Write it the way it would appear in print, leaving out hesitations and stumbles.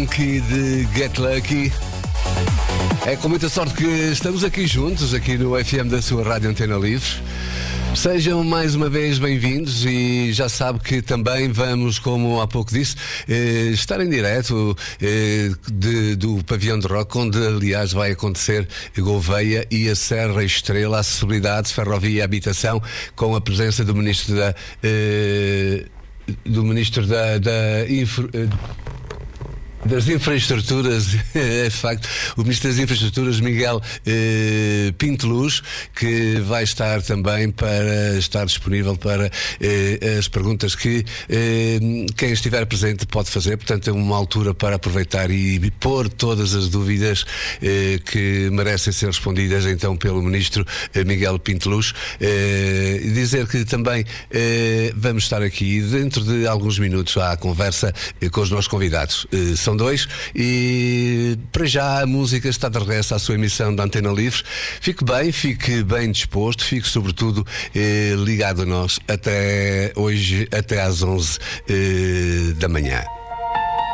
Yankee de Get Lucky. É com muita sorte que estamos aqui juntos, aqui no FM da sua Rádio Antena Livre. Sejam mais uma vez bem-vindos e já sabe que também vamos, como há pouco disse, estar em direto do Pavilhão de Rock, onde aliás vai acontecer Gouveia e a Serra Estrela, acessibilidade, ferrovia e habitação, com a presença do Ministro das Infraestruturas, é de facto, o Ministro das Infraestruturas, Miguel Pinto Luz, que vai estar também para estar disponível para as perguntas que quem estiver presente pode fazer. Portanto, é uma altura para aproveitar e pôr todas as dúvidas que merecem ser respondidas então pelo Ministro Miguel Pinto Luz. E dizer que também vamos estar aqui dentro de alguns minutos à conversa com os nossos convidados. São dois e para já a música está de regresso à sua emissão da Antena Livre. Fique bem disposto, fique sobretudo ligado a nós até hoje, até às 11 da manhã.